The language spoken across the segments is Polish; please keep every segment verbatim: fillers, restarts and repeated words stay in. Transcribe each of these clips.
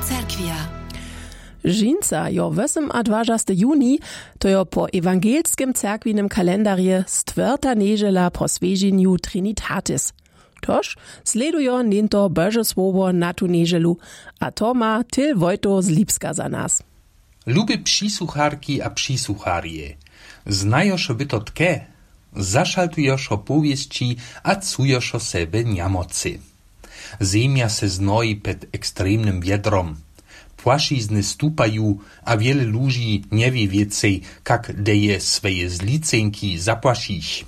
cerkwia. Žinca jo osem a dwadzieśty juni, to jo po ewangelskim cerkwinem kalendarje stwierta niedziela po svežinju Trinitatis. Toż sledujo ninto Boże słowo na tu niedzielu, a to ma Til Wojto z Lipska za nas. Luby přisłucharki a přisłucharje, znajoš wy to tke, zaszaltujoš o powieści a cujoš o sebe niamocy. Ziemia se znoi pod ekstremnym wiedrom. Płaszizny stupają, a wiele ludzi nie wie więcej, jak deje swoje zlicenki zapłacić.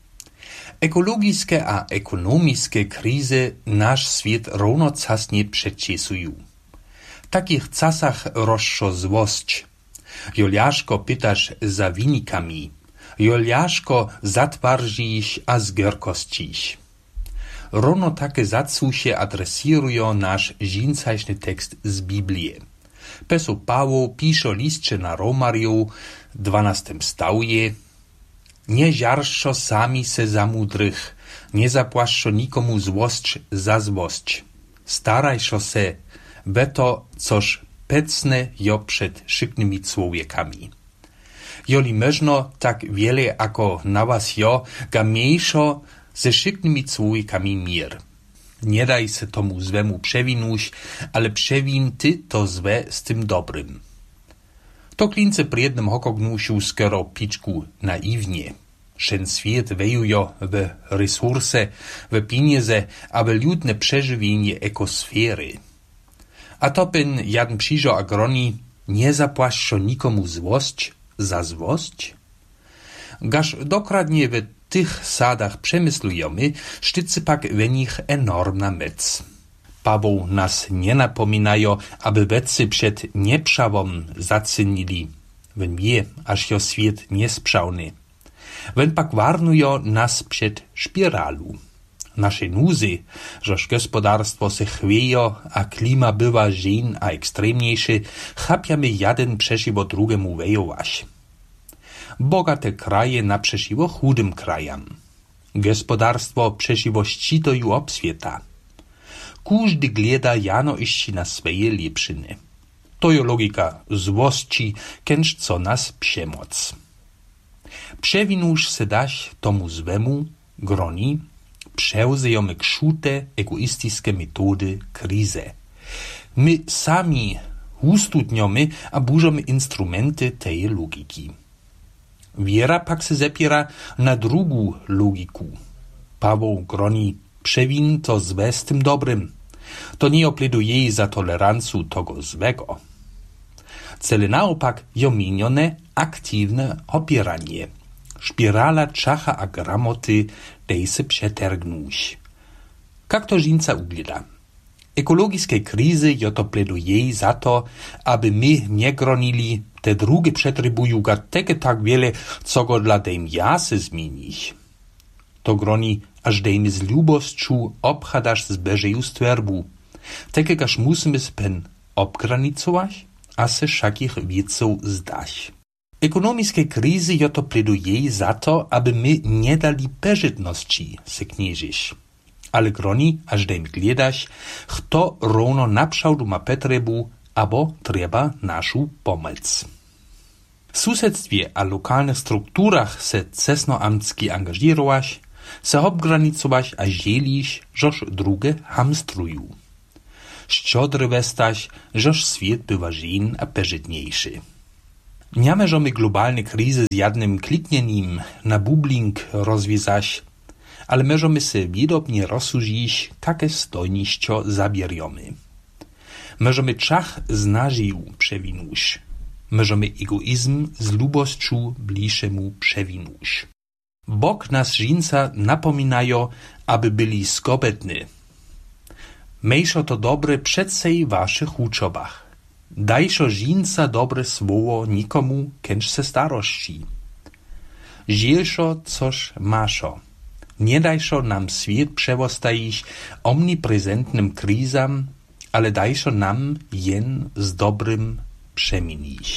Ekologiczne a ekonomiczne krizy nasz świat równocasnie przeciesują. W takich czasach rozszo złość. Joliaszko pytasz za wynikami. Joliaszko zatwardzisz a zgierkościsz. Równo takie zacu się adresują nasz dzińcajszny tekst z Biblii. Pesu Paweł pisze listcze na Romariu, dwanastym stałje. Nie żarszo sami se za mudrych, nie zapłaszczo nikomu złość za złość. Starajszo se, beto coż pecne jo przed szyknymi człowiekami. Joli można tak wiele ako na was jo, ga mniejszo ze szyknymi człowiekami mir. Nie daj se tomu zwemu przewinuć, ale przewin ty to zwe z tym dobrym. To klince pri jednym hokognusiu skoro piczku naiwnie. Šen svijet vejujo w resurse, w pieniądze, a w ludne przeżywienie ekosfery. A to pen jadn przyjrzał agroni, nie zapłaszczo nikomu złość za złość? Gaż dokładnie w tych sadach przemyslujemy, sztycy pak w nich enormna mec. Paweł nas nie napominają, aby wecy przed nieprzawom zacynili. Wen wie, aż jo świat niesprzałny. Wen pak warnują nas przed spiralu. Nasze nuzy, żoż gospodarstwo se chwiejo, a klima bywa żen a ekstremniejszy, chapiamy jeden przeciwo drugiemu wejować. Bogate kraje naprzeciwo chudym krajam. Gospodarstwo przeciwo ścitoju obswieta. Każdy gleda jano iści na swoje lepszyny. To je logika złości, kęcz co nas przemoc. Przewinusz se daś tomu zwemu, groni, przełzejemy krzute, egoistyczne metody krize. My sami ustudniomy a burzamy instrumenty tej logiki. Wiera pak se zepiera na drugą logiku. Paweł groni, przewin to złe z tym dobrym. To nie opleduje za tolerancu tego złego. Cele naopak jo minione aktywne opieranie. Spirala czacha a gramoty dej se przetergnuć. Jak to żinca ugleda? Ekologiczne krizy jo to pleduje za to, aby my nie gronili, te drugie przetrybują ga teke tak wiele, co go dla dejm ja se zmienić. To groni, aż dejmy z lubosću obchadasz z beżeju stwerbu. Teke gaż musimy spen obgranicować, a se szakich wieców zdać. Ekonomiczne krizy jo to pleduje za to, aby my nie dali peżytności se knieżyć. Ale groni, aż dejm gledaš, kto równo naprzałdu ma potrebu, abo trzeba naszą pomoc. W susedstwie a lokalnych strukturach se cesnoamtski angażirować, se obgranicować a dzielić, żoż drugie hamstrują. Szczodry westaś, żoż świat bywa żen a peżytniejszy. Nie możemy globalne krizy z jednym kliknieniem na bubling rozwiązać, ale możemy se wiedobnie rozsłużyć, jakie stojniścio zabieramy. Możemy czach z nadzieją przewinuć. Możemy egoizm z lubosću bliższemu przewinuć. Bóg nas żinca napominają, aby byli skobetny. Mejszo to dobre przedsej w waszych uczobach. Dajszo żinca dobre słowo nikomu, kęcz se starości. Zielszo coż maszo. Nie dajszo nam świat przewostajić omniprezentnym krizam, ale dajszo nam jen z dobrym przemienić.